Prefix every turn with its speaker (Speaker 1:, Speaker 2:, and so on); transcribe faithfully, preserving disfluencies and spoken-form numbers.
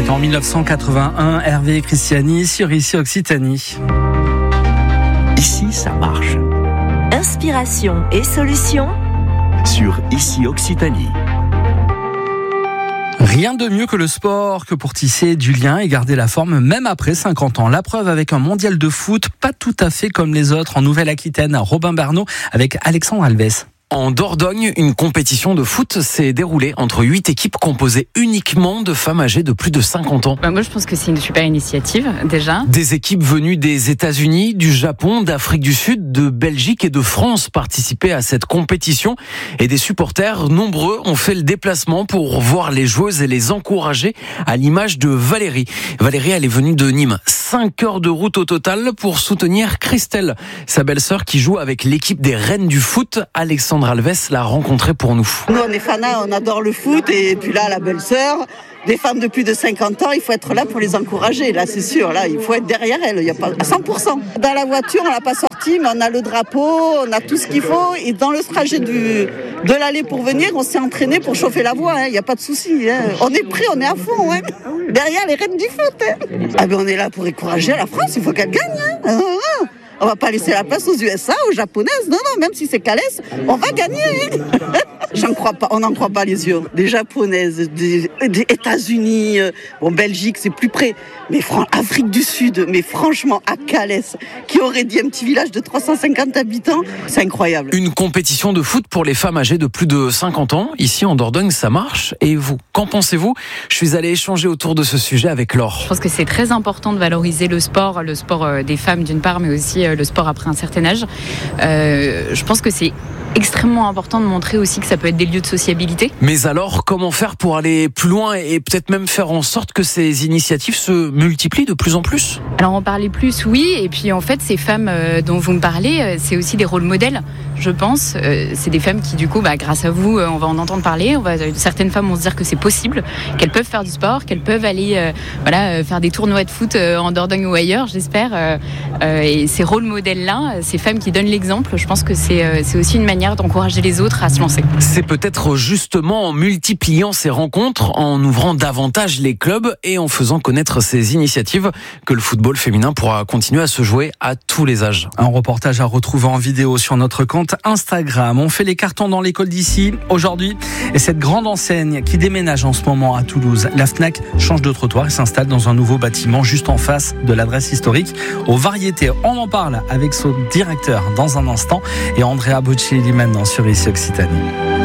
Speaker 1: C'était en mille neuf cent quatre-vingt-un, Hervé Christiani sur Ici Occitanie.
Speaker 2: Ici, ça marche.
Speaker 3: Inspiration et solutions
Speaker 2: Sur Ici Occitanie.
Speaker 1: Rien de mieux que le sport que pour tisser du lien et garder la forme même après cinquante ans. La preuve avec un mondial de foot pas tout à fait comme les autres en Nouvelle-Aquitaine. Robin Bernot avec Alexandre Alves.
Speaker 4: En Dordogne, une compétition de foot s'est déroulée entre huit équipes composées uniquement de femmes âgées de plus de cinquante ans.
Speaker 5: Bah moi, je pense que c'est une super initiative, déjà.
Speaker 4: Des équipes venues des États-Unis, du Japon, d'Afrique du Sud, de Belgique et de France participaient à cette compétition. Et des supporters nombreux ont fait le déplacement pour voir les joueuses et les encourager, à l'image de Valérie. Valérie, elle est venue de Nîmes. Cinq heures de route au total pour soutenir Christelle, sa belle-sœur qui joue avec l'équipe des Reines du foot. Alexandre Alves l'a rencontrée pour nous.
Speaker 6: Nous, on est fanats, on adore le foot. Et puis là, la belle-sœur, des femmes de plus de cinquante ans, il faut être là pour les encourager. Là, c'est sûr, là, il faut être derrière elles. Il y a pas à cent pour cent. Dans la voiture, on l'a pas sorti, mais on a le drapeau, on a tout ce qu'il faut. Et dans le trajet du, de l'aller pour venir, on s'est entraîné pour chauffer la voie. Hein. Il n'y a pas de souci. Hein. On est prêt, on est à fond. Hein. Derrière les Reines du foot. Hein. Ah ben, on est là pour encourager la France. Il faut qu'elle gagne. Hein. On va pas laisser la place aux U S A, aux Japonaises. Non, non, même si c'est Calès, on va gagner. J'en crois pas, on n'en croit pas les yeux. Des Japonaises, des, des États-Unis, bon, Belgique, c'est plus près. Mais fran- Afrique du Sud, mais franchement, à Calès, qui aurait dit un petit village de trois cent cinquante habitants, c'est incroyable.
Speaker 4: Une compétition de foot pour les femmes âgées de plus de cinquante ans. Ici, en Dordogne, ça marche. Et vous, qu'en pensez-vous ? Je suis allé échanger autour de ce sujet avec Laure.
Speaker 5: Je pense que c'est très important de valoriser le sport, le sport des femmes d'une part, mais aussi le sport après un certain âge. Euh, je pense que c'est extrêmement important de montrer aussi que ça peut être des lieux de sociabilité.
Speaker 4: Mais alors, comment faire pour aller plus loin et peut-être même faire en sorte que ces initiatives se multiplient de plus en plus ?
Speaker 5: Alors en parler plus, oui. Et puis en fait, ces femmes euh, dont vous me parlez, euh, c'est aussi des rôles modèles, je pense. Euh, c'est des femmes qui, du coup, bah, grâce à vous, euh, on va en entendre parler. On va, euh, certaines femmes vont se dire que c'est possible, qu'elles peuvent faire du sport, qu'elles peuvent aller euh, voilà, euh, faire des tournois de foot euh, en Dordogne ou ailleurs, j'espère. Euh, euh, et ces rôles modèles-là, ces femmes qui donnent l'exemple, je pense que c'est, euh, c'est aussi une manière d'encourager les autres à se lancer.
Speaker 4: C'est peut-être justement en multipliant ces rencontres, en ouvrant davantage les clubs et en faisant connaître ces initiatives que le football féminin pourra continuer à se jouer à tous les âges.
Speaker 1: Un reportage à retrouver en vidéo sur notre compte Instagram. On fait les cartons dans l'école d'ici aujourd'hui. Et cette grande enseigne qui déménage en ce moment à Toulouse, la Fnac change de trottoir et s'installe dans un nouveau bâtiment juste en face de l'adresse historique aux Variétés. On en parle avec son directeur dans un instant et Andrea Bocelli maintenant sur Ici Occitanie.